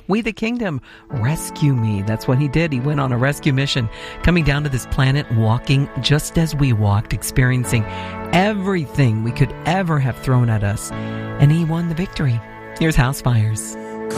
We the Kingdom, rescue me. That's what he did. He went on a rescue mission, coming down to this planet, walking just as we walked, experiencing everything we could ever have thrown at us. And he won the victory. Here's House Fires.